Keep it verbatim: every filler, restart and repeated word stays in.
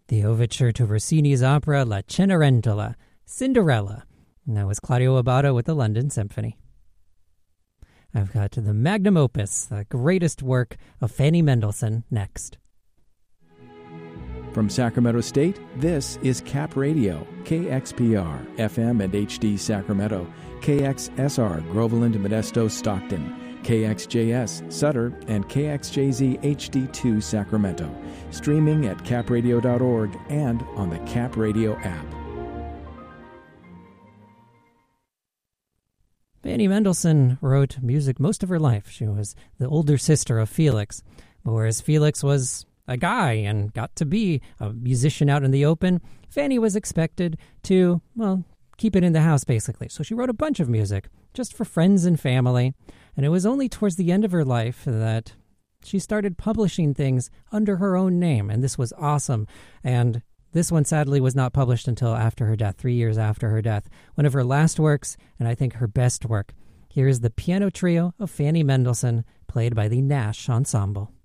the overture to Rossini's opera La Cenerentola, Cinderella. And that was Claudio Abbado with the London Symphony. I've got the magnum opus, the greatest work of Fanny Mendelssohn, next. From Sacramento State, this is Cap Radio, K X P R, F M and H D Sacramento, K X S R, Groveland, Modesto, Stockton, K X J S, Sutter, and K X J Z H D two, Sacramento. Streaming at cap radio dot org and on the Cap Radio app. Fanny Mendelssohn wrote music most of her life. She was the older sister of Felix. But whereas Felix was a guy and got to be a musician out in the open, Fanny was expected to, well, keep it in the house, basically. So she wrote a bunch of music just for friends and family. And it was only towards the end of her life that she started publishing things under her own name. And this was awesome. And this one, sadly, was not published until after her death, three years after her death. One of her last works, and I think her best work. Here is the piano trio of Fanny Mendelssohn, played by the Nash Ensemble.